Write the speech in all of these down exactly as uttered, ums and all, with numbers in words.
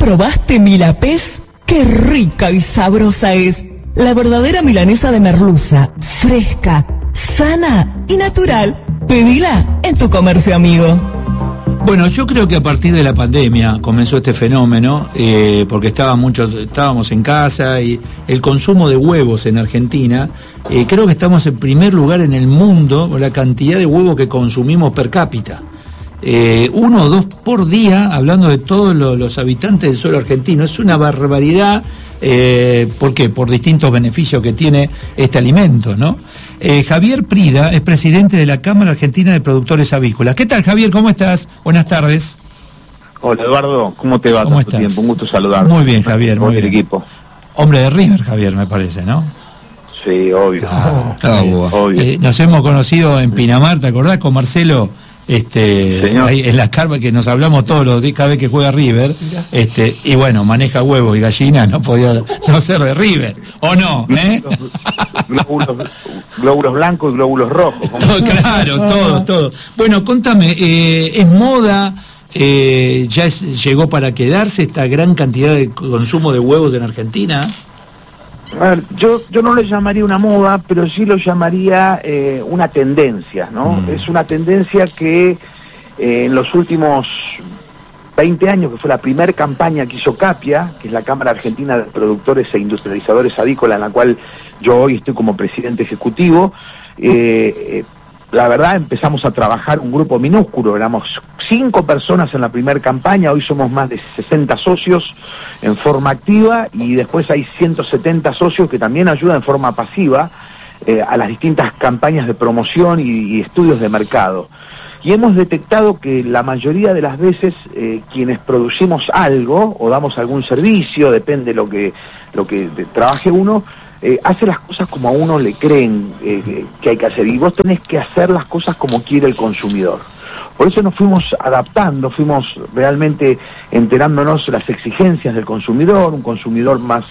probaste Milapés? ¡Qué rica y sabrosa es! La verdadera milanesa de merluza, fresca, sana y natural. Pedila en tu comercio amigo. Bueno, yo creo que a partir de la pandemia comenzó este fenómeno, eh, porque estaba mucho, estábamos en casa y el consumo de huevos en Argentina, eh, creo que estamos en primer lugar en el mundo con la cantidad de huevos que consumimos per cápita. Eh, uno o dos por día, hablando de todos los, los habitantes del suelo argentino. Es una barbaridad. Eh, ¿Por qué? Por distintos beneficios que tiene este alimento, ¿no? Eh, Javier Prida es presidente de la Cámara Argentina de Productores Avícolas. ¿Qué tal, Javier? ¿Cómo estás? Buenas tardes. Hola, Eduardo. ¿Cómo te va? ¿Cómo Tanto estás? Tiempo? Un gusto saludarte. Muy bien, Javier. Muy bien. Equipo. Hombre de River, Javier, me parece, ¿no? Sí, obvio. Ah, claro, obvio. Eh, nos hemos conocido en Pinamar, ¿te acordás? Con Marcelo, este, ahí en las carpas que nos hablamos todos los días, cada vez que juega River, este, y bueno, maneja huevos y gallinas, no podía no ser de River, ¿o no? ¿Eh? Glóbulos, glóbulos blancos y glóbulos rojos. Todo, claro, todo, todo. Bueno, contame, eh, ¿es moda? Eh, ¿Ya es, llegó para quedarse esta gran cantidad de consumo de huevos en Argentina? A ver, yo, yo no le llamaría una moda, pero sí lo llamaría eh, una tendencia, ¿no? Mm. Es una tendencia que eh, en los últimos veinte años, que fue la primera campaña que hizo Capia, que es la Cámara Argentina de Productores e Industrializadores Avícolas, en la cual yo hoy estoy como presidente ejecutivo, eh, eh, la verdad empezamos a trabajar un grupo minúsculo, éramos cinco personas en la primera campaña, hoy somos más de sesenta socios en forma activa y después hay ciento setenta socios que también ayudan en forma pasiva eh, a las distintas campañas de promoción y, y estudios de mercado. Y hemos detectado que la mayoría de las veces eh, quienes producimos algo o damos algún servicio, depende de lo que, lo que de, trabaje uno, Eh, hace las cosas como a uno le creen eh, que hay que hacer, y vos tenés que hacer las cosas como quiere el consumidor. Por eso nos fuimos adaptando, fuimos realmente enterándonos de las exigencias del consumidor, un consumidor más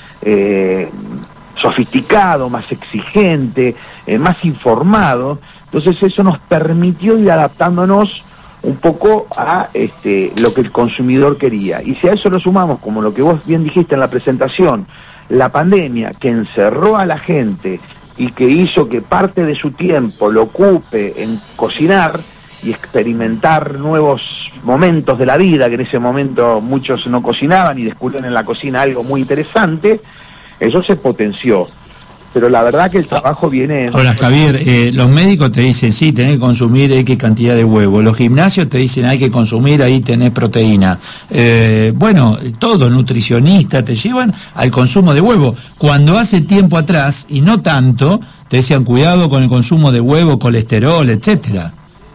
eh, sofisticado, más exigente, eh, más informado. Entonces eso nos permitió ir adaptándonos un poco a este, lo que el consumidor quería. Y si a eso lo sumamos, como lo que vos bien dijiste en la presentación, la pandemia que encerró a la gente y que hizo que parte de su tiempo lo ocupe en cocinar y experimentar nuevos momentos de la vida, que en ese momento muchos no cocinaban y descubrieron en la cocina algo muy interesante, eso se potenció. Pero la verdad que el trabajo viene... Ahora, Javier, eh, los médicos te dicen, sí, tenés que consumir X cantidad de huevos. Los gimnasios te dicen, hay que consumir, ahí tenés proteína. Eh, bueno, todos nutricionistas te llevan al consumo de huevo. Cuando hace tiempo atrás, y no tanto, te decían, cuidado con el consumo de huevo, colesterol, etcétera.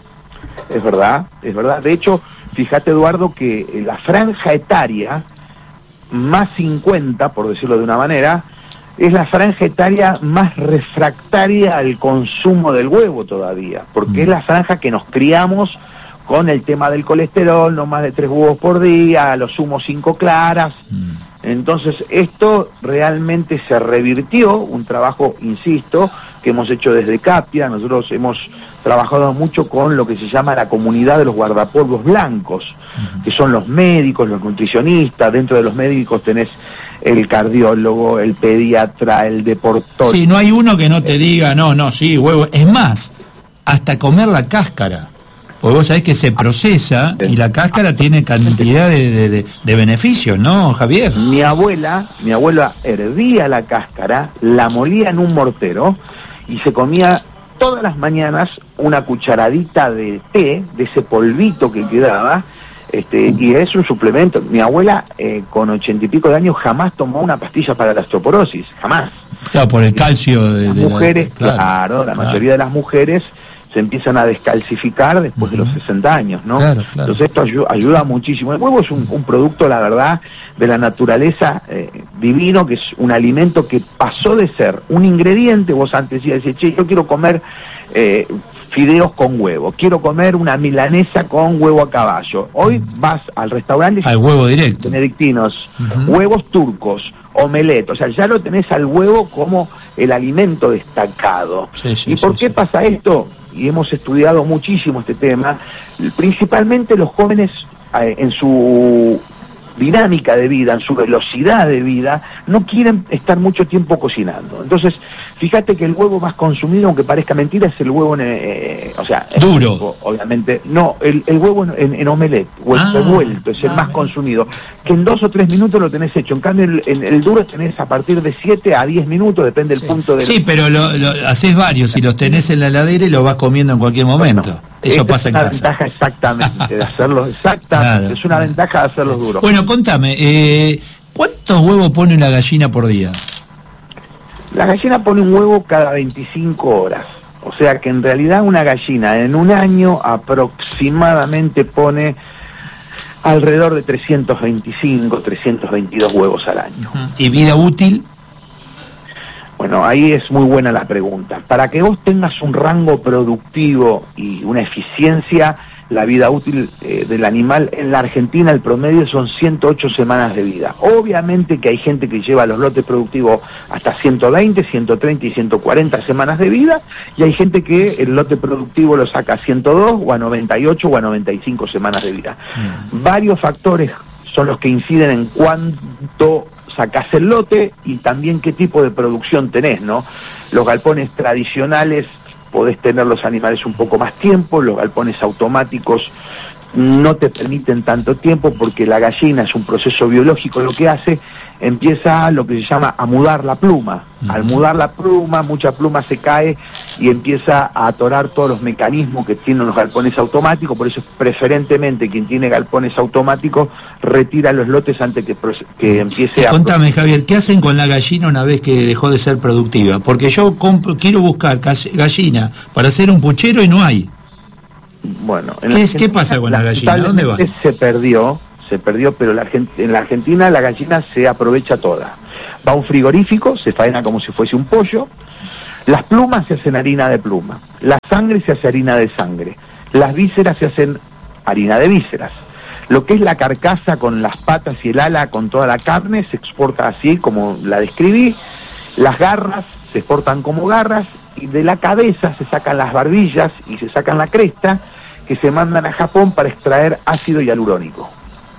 Es verdad, es verdad. De hecho, fíjate, Eduardo, que la franja etaria, más cincuenta, por decirlo de una manera, es la franja etaria más refractaria al consumo del huevo todavía, porque mm. es la franja que nos criamos con el tema del colesterol, no más de tres huevos por día, a lo sumo cinco claras. Mm. Entonces esto realmente se revirtió, un trabajo, insisto, que hemos hecho desde Capia. Nosotros hemos trabajado mucho con lo que se llama la comunidad de los guardapolvos blancos, mm. que son los médicos, los nutricionistas. Dentro de los médicos tenés el cardiólogo, el pediatra, el deportólogo. Sí, no hay uno que no te diga, no, no, sí, huevo. Es más, hasta comer la cáscara. Porque vos sabés que se procesa y la cáscara tiene cantidad de, de, de, de beneficios, ¿no, Javier? Mi abuela, mi abuela hervía la cáscara, la molía en un mortero y se comía todas las mañanas una cucharadita de té, de ese polvito que quedaba. Este, y es un suplemento. Mi abuela, eh, con ochenta y pico de años, jamás tomó una pastilla para la osteoporosis, jamás. Claro, por el calcio de, las de mujeres, la, claro, claro, la claro. mayoría de las mujeres se empiezan a descalcificar después uh-huh. de los sesenta años, ¿no? Claro, claro. Entonces esto ayuda, ayuda muchísimo. El huevo es un, un producto, la verdad, de la naturaleza eh, divino, que es un alimento que pasó de ser un ingrediente. Vos antes decías, che, yo quiero comer eh, fideos con huevo, quiero comer una milanesa con huevo a caballo. Hoy vas al restaurante... Al huevo directo. Benedictinos, uh-huh. huevos turcos, omelette, o sea, ya lo tenés al huevo como el alimento destacado. Sí, sí, ¿Y por sí, qué sí. pasa esto? Y hemos estudiado muchísimo este tema. Principalmente los jóvenes eh, en su dinámica de vida, en su velocidad de vida, no quieren estar mucho tiempo cocinando. Entonces, fíjate que el huevo más consumido, aunque parezca mentira, es el huevo, en, eh, o sea, duro. Huevo, obviamente, no, el, el huevo en, en, en omelette, o el ah, revuelto, es el ah, más consumido, que en dos o tres minutos lo tenés hecho. En cambio, el, el, el duro tenés a partir de siete a diez minutos, depende del sí. punto de... Sí, pero lo, lo, haces varios y los tenés en la heladera y los vas comiendo en cualquier momento. Bueno, eso pasa en casa. Es una ventaja exactamente de hacerlos, exactamente, claro, es una ventaja de hacerlos sí. duros. Bueno, contame, eh, ¿cuántos huevos pone una gallina por día? La gallina pone un huevo cada veinticinco horas, o sea que en realidad una gallina en un año aproximadamente pone alrededor de trescientos veinticinco, trescientos veintidós huevos al año. ¿Y vida útil? Bueno, ahí es muy buena la pregunta. Para que vos tengas un rango productivo y una eficiencia, la vida útil eh, del animal en la Argentina, el promedio son ciento ocho semanas de vida. Obviamente que hay gente que lleva los lotes productivos hasta ciento veinte, ciento treinta y ciento cuarenta semanas de vida, y hay gente que el lote productivo lo saca a ciento dos o a noventa y ocho o a noventa y cinco semanas de vida. Mm. Varios factores son los que inciden en cuánto sacás el lote y también qué tipo de producción tenés, ¿no? Los galpones tradicionales podés tener los animales un poco más tiempo, los galpones automáticos no te permiten tanto tiempo porque la gallina es un proceso biológico, lo que hace, empieza lo que se llama a mudar la pluma. Uh-huh. Al mudar la pluma, mucha pluma se cae y empieza a atorar todos los mecanismos que tienen los galpones automáticos, por eso preferentemente quien tiene galpones automáticos retira los lotes antes que, que empiece a... Contame, Javier, ¿qué hacen con la gallina una vez que dejó de ser productiva? Porque yo compro, quiero buscar gallina para hacer un puchero y no hay. Bueno, en ¿Qué, es, ¿Qué pasa con la gallina? ¿Dónde va? Se perdió, se perdió, pero la, en la Argentina la gallina se aprovecha toda. Va a un frigorífico, se faena como si fuese un pollo, las plumas se hacen harina de pluma, la sangre se hace harina de sangre, las vísceras se hacen harina de vísceras. Lo que es la carcasa con las patas y el ala con toda la carne se exporta así como la describí, las garras se exportan como garras, y de la cabeza se sacan las barbillas y se sacan la cresta, que se mandan a Japón para extraer ácido hialurónico.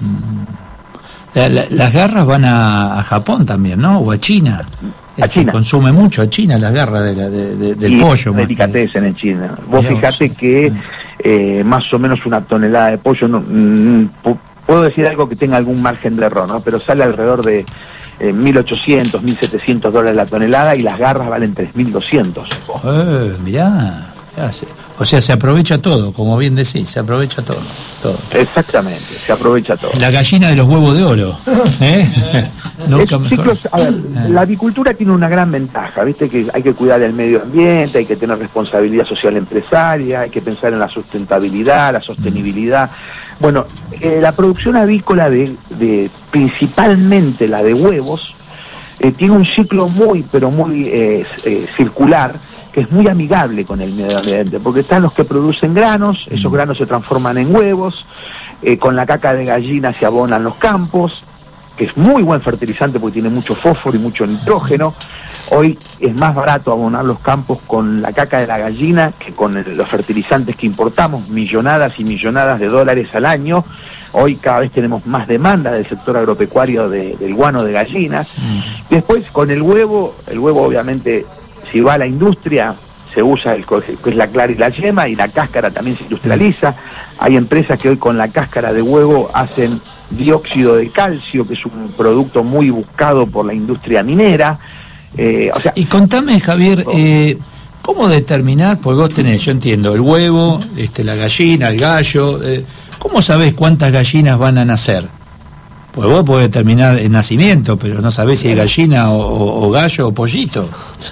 La, la, las garras van a, a Japón también, ¿no? O a China. A se China. Consume mucho a China las garras de la, de, de, del y pollo. Delicatessen en China. Vos fijate que eh, más o menos una tonelada de pollo, no, mm, puedo decir algo que tenga algún margen de error, ¿no? Pero sale alrededor de Eh, mil ochocientos, mil setecientos dólares la tonelada y las garras valen tres mil doscientos. Eh, mirá, mirá, o sea, se aprovecha todo, como bien decís, se aprovecha todo, todo. Exactamente, se aprovecha todo. La gallina de los huevos de oro. ¿eh? Nunca es, ciclos, a ver, la avicultura tiene una gran ventaja, viste que hay que cuidar el medio ambiente, hay que tener responsabilidad social empresaria, hay que pensar en la sustentabilidad, la sostenibilidad. Bueno, eh, la producción avícola de, de principalmente la de huevos eh, tiene un ciclo muy pero muy eh, eh, circular, que es muy amigable con el medio ambiente, porque están los que producen granos, esos granos se transforman en huevos, eh, con la caca de gallina se abonan los campos, que es muy buen fertilizante porque tiene mucho fósforo y mucho nitrógeno. Hoy es más barato abonar los campos con la caca de la gallina que con el, los fertilizantes que importamos, millonadas y millonadas de dólares al año. Hoy cada vez tenemos más demanda del sector agropecuario de, del guano de gallinas. Mm. Después con el huevo, el huevo obviamente si va a la industria se usa el que es la clara y la yema, y la cáscara también se industrializa. Hay empresas que hoy con la cáscara de huevo hacen dióxido de calcio, que es un producto muy buscado por la industria minera. Eh, o sea, y contame, Javier, eh, ¿cómo determinar? Porque vos tenés, yo entiendo, el huevo, este, la gallina, el gallo. Eh, ¿Cómo sabés cuántas gallinas van a nacer? Pues vos podés determinar el nacimiento, pero no sabés si es gallina o, o, o gallo o pollito.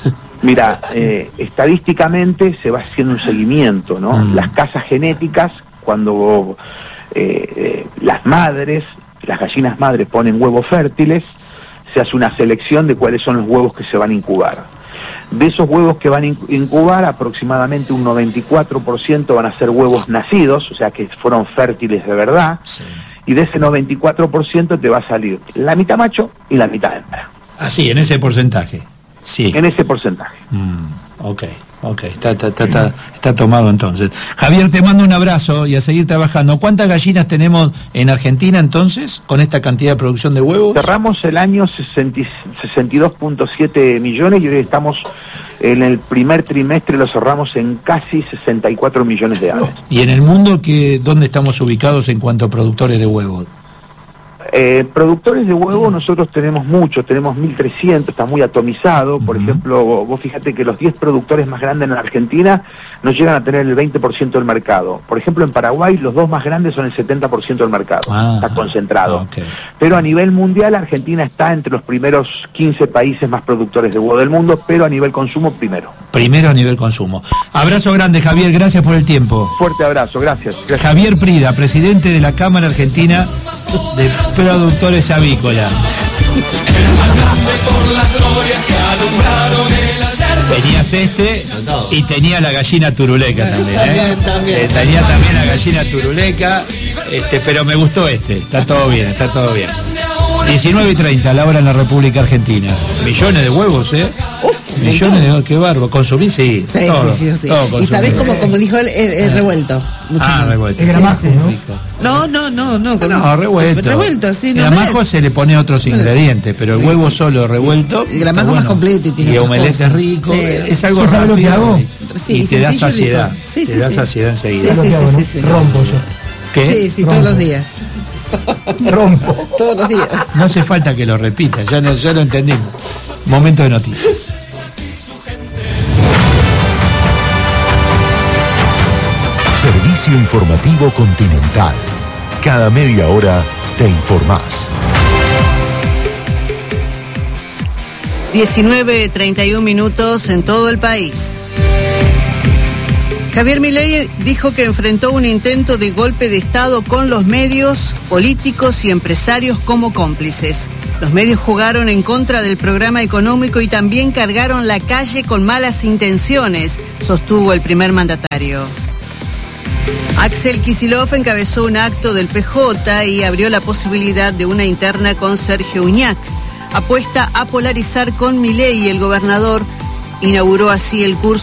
Mira, eh, estadísticamente se va haciendo un seguimiento, ¿no? Mm. Las casas genéticas, cuando eh, eh, las madres, las gallinas madres ponen huevos fértiles, se hace una selección de cuáles son los huevos que se van a incubar. De esos huevos que van a incubar, aproximadamente un noventa y cuatro por ciento van a ser huevos nacidos, o sea que fueron fértiles de verdad, sí. Y de ese noventa y cuatro por ciento te va a salir la mitad macho y la mitad hembra. Ah, sí, en ese porcentaje. Sí. En ese porcentaje. Mm, ok. Ok, está, está, está, está, está tomado entonces. Javier, te mando un abrazo y a seguir trabajando. ¿Cuántas gallinas tenemos en Argentina entonces con esta cantidad de producción de huevos? Cerramos el año sesenta y dos punto siete millones y hoy estamos en el primer trimestre, lo cerramos en casi sesenta y cuatro millones de aves. ¿Y en el mundo qué, dónde estamos ubicados en cuanto a productores de huevos? Eh, productores de huevo nosotros tenemos muchos, tenemos mil trescientos, está muy atomizado. Por uh-huh. ejemplo, vos fíjate que los diez productores más grandes en la Argentina no llegan a tener el veinte por ciento del mercado. Por ejemplo, en Paraguay los dos más grandes son el setenta por ciento del mercado, ah, está concentrado. Okay. Pero a nivel mundial Argentina está entre los primeros quince países más productores de huevo del mundo, pero a nivel consumo primero. Primero a nivel consumo. Abrazo grande, Javier, gracias por el tiempo. Fuerte abrazo, gracias. gracias. Javier Prida, presidente de la Cámara Argentina de Productores Avícolas. Tenías este y tenía la gallina turuleca también, ¿eh? También, también. Eh, tenía también la gallina turuleca, este, pero me gustó este, está todo bien, está todo bien. diecinueve y treinta, la hora en la República Argentina. Millones de huevos, ¿eh? Uf, millones de huevos, qué barbo. ¿Consumís? Sí. Sí, todo, sí, sí, sí. Todo y sabés cómo, como dijo él, es, es revuelto. Mucho ah, más. revuelto. Es gramajo, sí, sí. ¿no? No, no, no, no. Con, no, revuelto. Revuelto, sí. No, gramajo se le pone otros ingredientes, pero el huevo solo revuelto. El gramajo bueno, más completo y tiene y omelette es rico, sí. Es algo rápido. ¿Sabes lo que hago? Sí, y te da saciedad. Sí, sí, te da sí. saciedad enseguida. Sí, sí, sí, sí, sí. Rompo yo. ¿Qué? Sí, sí, Rompo. todos los días. Rompo. Todos los días. No hace falta que lo repitas, ya, no, ya lo entendimos. Momento de noticias. Servicio informativo Continental. Cada media hora te informás. diecinueve treinta y uno minutos en todo el país. Javier Milei dijo que enfrentó un intento de golpe de Estado con los medios, políticos y empresarios como cómplices. Los medios jugaron en contra del programa económico y también cargaron la calle con malas intenciones, sostuvo el primer mandatario. Axel Kicillof encabezó un acto del P J y abrió la posibilidad de una interna con Sergio Uñac. Apuesta a polarizar con Milei y el gobernador inauguró así el curso